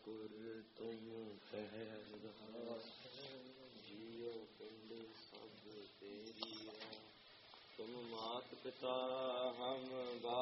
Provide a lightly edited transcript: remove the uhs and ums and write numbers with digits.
ठाकुर तुम पहरदार जियो पिंड सब तेरी तुम मात पिता हम